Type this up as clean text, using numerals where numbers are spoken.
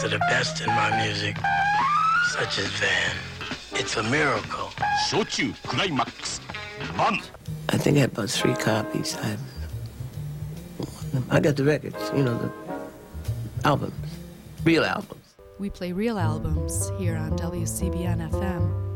of the best in my music, such as Van. It's a miracle. 焼酎クライマックス1 I think I had about 3 copies. I got the records, you know, the albums, real albums. We play real albums here on WCBN FM.